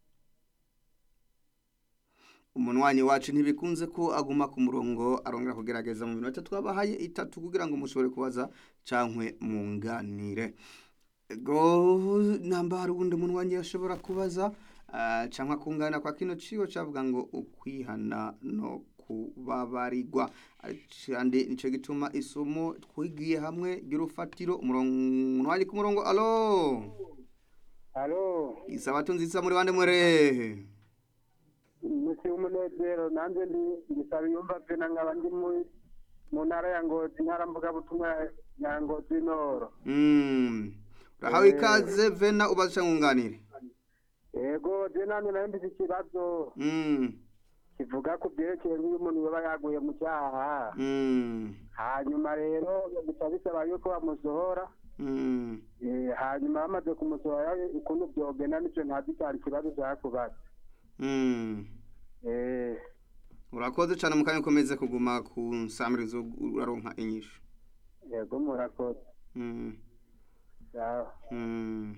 Umunwanyi wacu ntibikunze ko aguma ku murongo arongera kugerageza mu minota twabahaye itatu kugira ngo mushobore kubaza cankwe munganire. Ego namba hari ubundi munwanyi yashobora kubaza uh, cankwa kungana kwa kino ciwo cavuga ngo ukwihana no kubabarirwa kandi nico gituma isomo twigiye hamwe girufatiro umunwanyi ku murongo allo. Allo. Isabato nziza muri bande mwere. Musi umunezero nanze ndi ngisaba yumva pena nkaba ndi mu ntara ya Ngozi ntara mvuga butumwa ya Ngozi Noro. Mm. Urahawe ikaze vena ubaza ngunganire. Yego je nane nambise ikibazo. Mm. Kivuga ku byerekeye umuntu yaba yaguye mu cyaha. Mm. Hanyuma rero bisaba yuko bamusohora. Mm. Eh hanyuma bamaze kumusohora ukuntu byogena nico ntabitari kibazo cyakubaza. Mm. Eh Urakoze cyane mukanya komeze kuguma ku nsamirizo uraronka inyisho. Yego murakoze. Mm. Ya. Mm.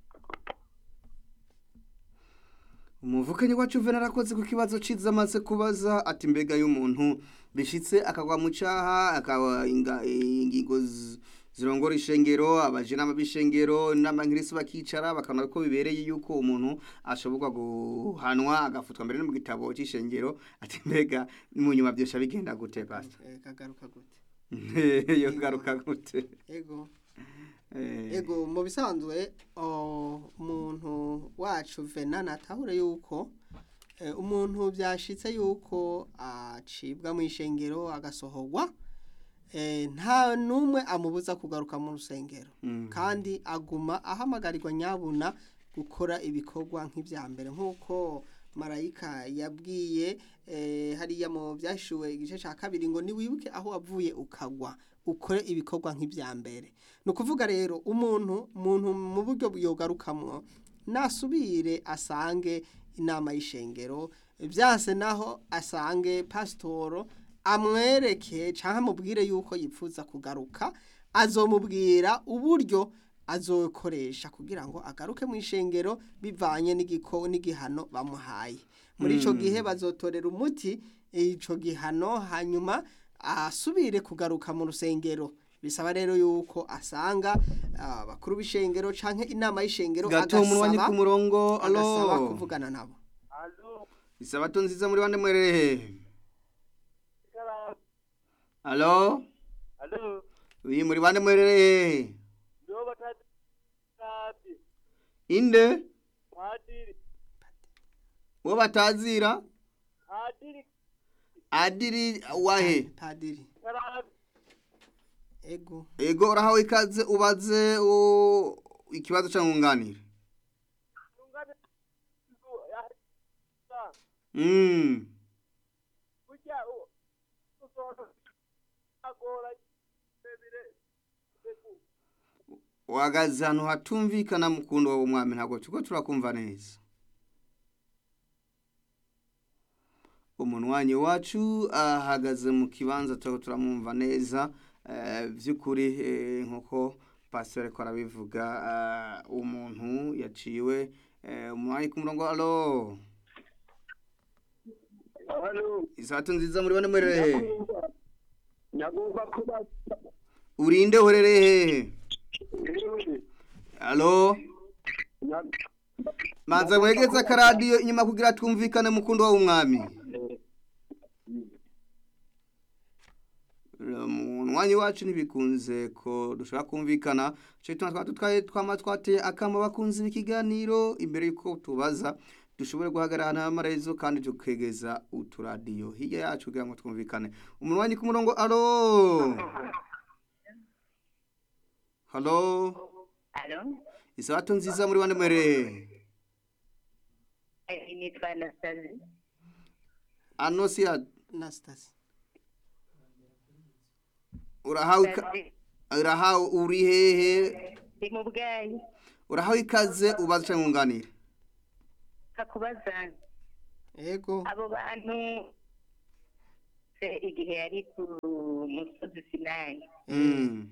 Umuvukanyi wacu Venera akoze ku kibazo ciza amaze kubaza ati mbega y'umuntu bishitse akagwa mu cyaha akaba ingingo zirongora ishengero abajina mabishengero n'amankirisi bakicara bakana ko bibereye yuko umuntu ashobora guhanwa agafutwa mbere no mu gitabo cy'ishengero ati mbega mu nyuma byosha bigenda gute pastor eh kagaruka gute yo garuka gute ego ego mu bisanzwe umuntu wacu Venana atahure yuko umuntu byashitse yuko acibwa mu ishengero agasohorwa nta numwe amubuza kugaruka mu rusengero kandi aguma ahamagarirwa nyabuna gukora ibikorwa nk'ibya mbere nk'uko marayika yabwiye hariya mu byashuwe igice cya kabiri ngo niwibuke aho wavuye ukagwa ukore ibikorwa nk'ibya mbere no kuvuga rero umuntu muntu mu buryo yogarukamwo nasubire asange inama y'ishengero byase naho asange pastoro amwereke cyangwa mubwire yuko yipfuza kugaruka azomubwira uburyo azokoresha kugira ngo agaruke mu ishengero bivanye n'igiko n'igihano bamuhaye muri ico gihe bazotorera umuti ico gihano hanyuma asubire kugaruka mu rusengero bisaba rero yuko asanga abakuru uh, b'ishengero canke inama y'ishengero agasaba ku murongo allo kuvugana nabo allo isabato nziza muri bande mwerere allo allo uyi muri bande mwerere ndo batati tati inde padiri wo batazira padiri adiri wahe padiri ego ego urahawe ikaze ubaze ikibazo cyangunganire mm kujya usohora agora bebire wagaze hano hatumvikana mukundo wa umwami ntago tuko turakumva neza umunwanyi wacu ahagaze mu kibanza cyo turamumva neza by'ukuri nkuko pastor ko arabivuga umuntu yaciwe umwanya ku murongo allo hano isato nziza muri bane mwerere nyagomba kuba urinde horere hehe Allo Manza mwegeza akaradiyo inyuma kugira twumvikane mukundo wa umwami Mwanya wacu nibikunze ko dushaka kumvikana cyo tuma twatwaye twama twateye akama bakunze ikiganiro imbere yuko tubaza dushobore guhagarana amarezo kandi tukegeza uturadiyo hirya yacu kugira ngo twumvikane umunwanyi ku murongo allo Hallo Allo Isato nziza muri bane mwere Eh nitwa Anastasia Anosia Anastasia Urahawe urahawe uri hehe Ndi mu bwayi Urahawe ikaze ubaza cyangwa ngunganira Kakubazana Ego abo bantu se igihe yari ku musozi Sinai Mm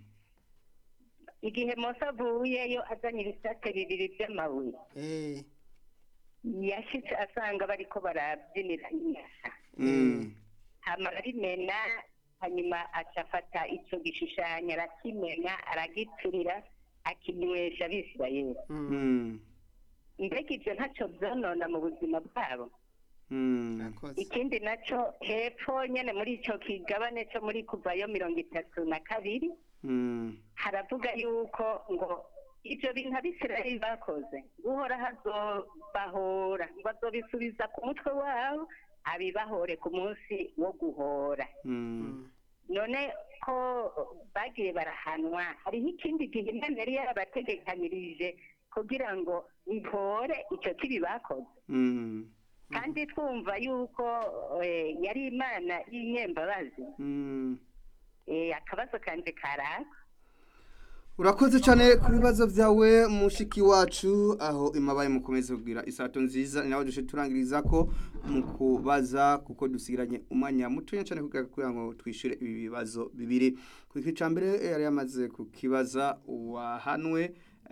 Igihe Mose avuyeyo azanye ibisate bibiri by'amabuye eh yashitse asanga bariko barabyinira inyasha Mm hama arimena hanyuma acafata ico gishushanyo arakimena aragiturira akinywesha abisirayeli Mm mbega ivyo ntaco vyonona mu buzima bwabo Mm ikindi naco hepfo nyene muri ico kigabane co muri kuvayo mirongo itatu na kabiri Mm haravuga yuko ngo ivyo bintu abisirayeli bakoze guhora hazobahora ngo azobisubiza ku mutwe wabo abibahore ku munsi wo guhora Mm none ko bagiye barahanwa hariho ikindi gihe Imana yari yarabategekanirije kugira ngo ihore ico kibi bakoze Mm kandi twumva yuko eh, yari Imana y'inyembabazi Mm eh akabazo kanje karaka Urakoze cyane ku bibazo byawe mushiki wacu aho imabaye mukomeze kugira isato nziza nawe dushe turangiriza ko mukubaza kuko dusigiranye umwanya muto cyane kugira ngo twishyure ibi bibazo bibiri ku iki cambere yari yamaze kukibaza wahanwe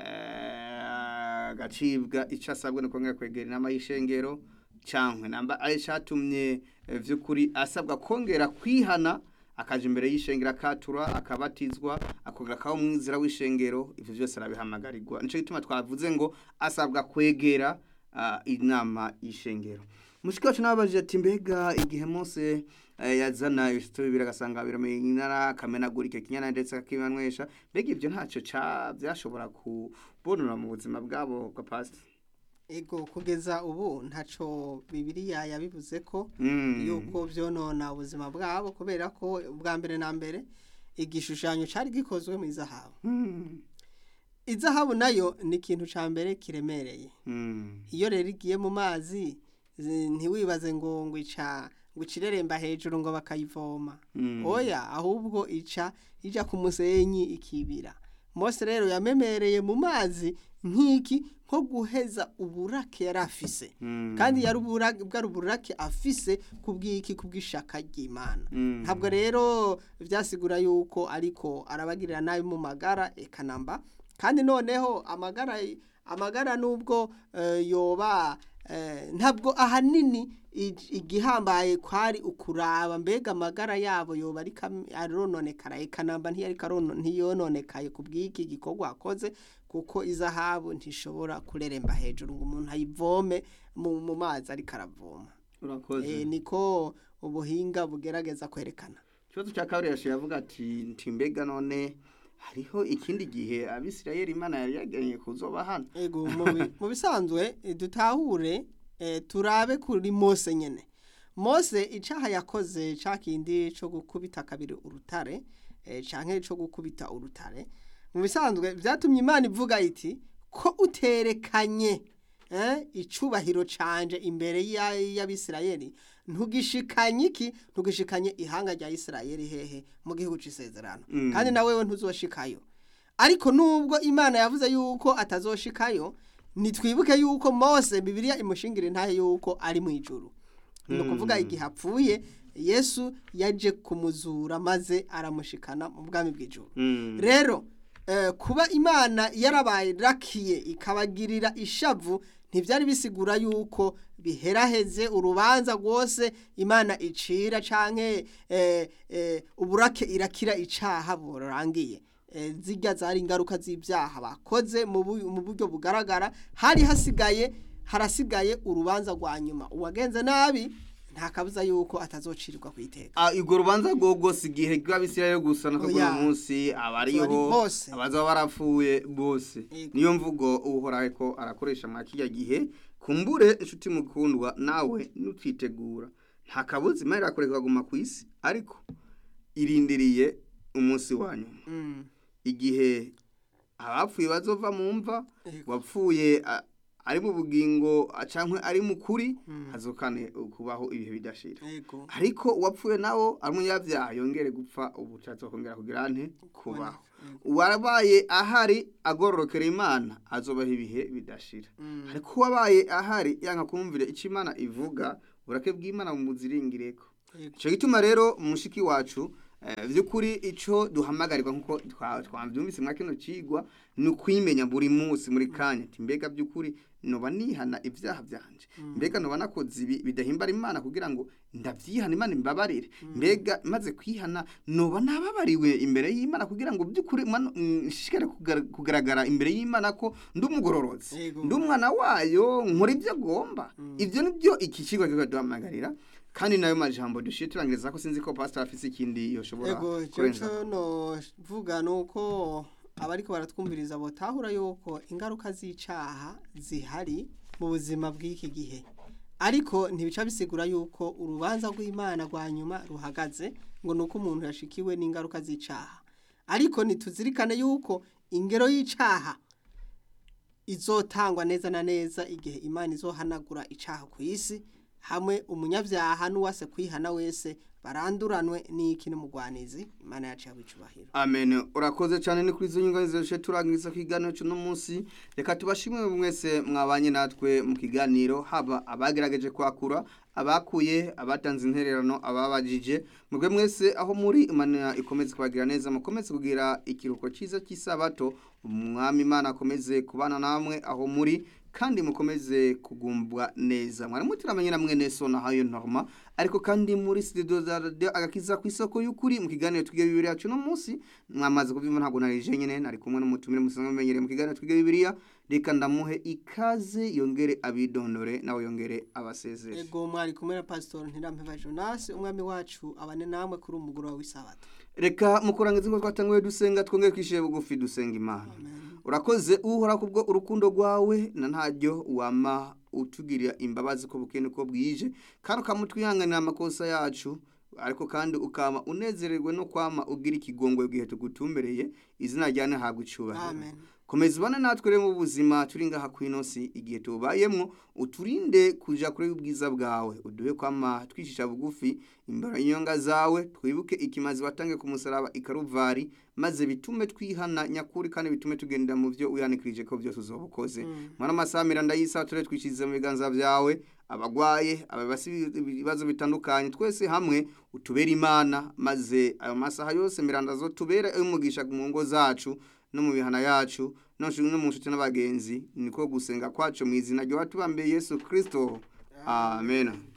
eh gacibwa icasabwe no kongera kwegera inama y'ishengero cankwe namba ari catumye vy'ukuri asabwa kongera kwihana akaje imbere y'ishengero akatura akabatizwa akongera kawo mwizira w'ishengero ivyo byose arabihamagarirwa nico gituma twavuze ngo asabwa kwegera uh, inama y'ishengero mushiki wacu nabajije ati mbega igihe Mose uh, yazana ibishito bibiri agasanga biramenyana kamenagurike kinyana ndetse akibanwesha mbega ivyo ntaco ca byashobora kubonora mu buzima bwabo kwa pastor Ego kugeza ubu ntaco Bibiliya yabivuze ko mm. yuko vyonona ubuzima bwabo kubera ko bwa mbere na mbere igishushanyo cari gikozwe mu izahabu Mm. izahabu nayo ni ikintu ca mbere kiremereye Mm. iyo rero igiye mu mazi zi- ntiwibaze ngo ngo ica ngo icireremba hejuru ngo bakayivoma Mm. oya ahubwo ica ija ku musenyi ikibira Mose rero yamemereye mu mazi nk'iki nko guheza uburake yari afise Mm. kandi yari uburake bwari uburake afise kubw'iki kubw'ishaka ry'Imana Mm. ntabwo rero vyasigura yuko ariko arabagirira nabi mu magara ekanamba kandi noneho amagara amagara nubwo eh, yoba eh, ntabwo ahanini ig- igihambaye kwari ukuraba mbega amagara yabo yoba ari kam- arononekara ekanamba ntiyari karono ntiyononekaye kubw'iki gikorwa akoze kuko izahabu ntishobora kureremba hejuru ngo umuntu ayivome mu, mu mazi ariko aravoma Urakoze. e, niko ubuhinga bugerageza kwerekana Ikibazo cya kabiri yashiye avuga ati ntimbega none hariho ikindi gihe abisirayeli Imana yari yaganye kuzoba hano. ego mu bi- mu bisanzwe eh, dutahure eh, turabe kuri Mose nyene Mose icaha yakoze cakindi co gukubita kabiri urutare eh, canke co gukubita urutare mu bisanzwe vyatumye Imana ivuga iti ko uterekanye eh icubahiro canje imbere y'abisirayeli ntugishikanye iki ntugishikanye ihanga rya Isirayeli hehe mu gihugu c'isezerano Mm. kandi na wewe ntuzoshikayo ariko nubwo Imana yavuze yuko atazoshikayo nitwibuke yuko Mose Bibiliya imushingira ntahe yuko ari mu ijuru no kuvuga igihe apfuye Yesu yaje kumuzura maze aramushikana mu bwami bw'ijuru Mm. rero eh, kuba Imana yarabaye rakiye ikabagirira ishavu ntibyari bisigura yuko biheraheze urubanza rwose imana icira canke eh, eh, uburake irakira icaha burangiye. Eh, zirya zari ingaruka z'ibyaha bakoze mu bu- mu buryo bugaragara, hari hasigaye harasigaye urubanza rwa nyuma. Uwagenze nabi nta kabuza yuko atazocirirwa kwiteka. Ah, urwo rubanza rwogo si igihe rw'abisirayeli gusa no Oya. kuno munsi abariho Abari bose. abazaba barapfuye bose. Yego. Niyo mvugo uhoraho ko arakoresha mwa kijya gihe, kumbure inshuti mukundwa nawe nutitegura nta kabuza imana irakureka kuguma ku isi, ariko irindiriye umunsi wanyu Mm. igihe abapfuye bazova mu mva, Yego. wapfuye a- ari mu bugingo cankwe ari mu kuri, hazokane kubaho ibihe bidashira. Yego. Ariko uwapfuye nawo ari umunyabyaha yongere gupfa ubushatse kongera kugira nte kubaho. Uwarabaye ahari agororokera Imana azobaho ibihe bidashira. Mm. Ariko wabaye ahari yanka kumvira ico Imana ivuga, burake bw'Imana mu muziringireko. Yego. Ico gituma rero mushiki wacu eh, vy'ukuri ico duhamagarirwa nkuko twa- twavyumvise mwa kino cigwa ni ukwimenya buri munsi muri kanya ati mbega by'ukuri noba nihana ibyaha byanje, mbega noba nakoze ibi bidahimbara Imana kugira ngo ndavyihana Imana imbabarire, mbega maze kwihana noba nababariwe imbere y'Imana kugira ngo by'ukuri mano- mm, nshishikare kugar- kugaragara imbere y'Imana ko ndi umugororotsi, Yego. ndi umwana wayo nkora ibyo agomba. Ivyo nibyo iki kigo kigaduhamagarira, kandi nayo majambo dushiye turangiriza ko sinzi ko pastor afise ikindi yoshobora Ego, kurenza. cyo no vuga nuko abariko baratwumviriza botahura yuko ingaruka z'icaha zihari mu buzima bw'iki gihe, ariko ntibica bisigura yuko urubanza rw'Imana rwa nyuma ruhagaze ngo nuko umuntu yashikiwe n'ingaruka z'icaha, ariko nituzirikane yuko ingero y'icaha izotangwa neza na neza igihe Imana izohanagura icaha ku isi, hamwe umunyabyaha n'uwase kwihana wese baranduranwe n'iki n'umugwanizi. Imana yacu yabicubahiro. Amen. Urakoze cyane ni kuri izo nyunganizo zishe turangiza kiganiro cyo no munsi. Reka tubashimwe mwese mwabanye natwe mu kiganiro, haba abagerageje kwakura, abakuye, abatanze intererano, ababajije. Mugwe mwese aho muri Imana ikomeze kubagira neza, mukomeze kugira ikiruko cyiza cy'isabato. Umwami Imana akomeze kubana namwe aho muri, kandi mukomeze kugumbwa neza. Mwari mutiramenye namwe neso na hayo norma, ariko kandi muri studio za radio agakiza ku isoko y'ukuri mu kiganiro twige Bibiliya cyo no munsi mwamaze kubyumva, ntabwo narije nyene nari kumwe n'umutumire musanzwe menyere mu kiganiro twige Bibiliya. Reka ndamuhe ikaze yongere abidondore nawe yongere abasezere. Ego, mwari kumwe na Pastor Ntirampeba Jonas, umwami wacu abane namwe kuri umugoro w'isabato. Reka mukurangiza ngo twatanguye dusenga, twongere kwishiye bugufi dusenga Imana. Urakoze uhora kubwo urukundo rwawe na ntaryo wama utugirira imbabazi ko bukene ko bwije, kandi ukamutwihanganira amakosa yacu, ariko kandi ukama unezererwe no kwama ubwira ikigongo igihe tugutumbereye. Izina ryane habwa icubahiro. Amen. Komeza bana natwe rero mu buzima turi ngaha kwinosi igihe tubayemwo, uturinde kuja kuri ubwiza bwawe, uduhe kwama twishisha bugufi imbere y'inyonga zawe, twibuke ikimazi watange ku musaraba ikaruvari, maze bitume twihana nyakuri kandi bitume tugenda mu byo uyanikirije ko byose uzobukoze. Mm. Mwana masamira ndayisa ture twishize mu biganza byawe, abagwaye ababasi ibibazo bitandukanye twese hamwe utubera Imana, maze ayo masaha yose miranda zo tubera umugisha mu ngo zacu no mu bihana yacu no mu nshuti n'abagenzi. Niko gusenga kwacu mu izina ryo watubambiye Yesu Kristo. Amen.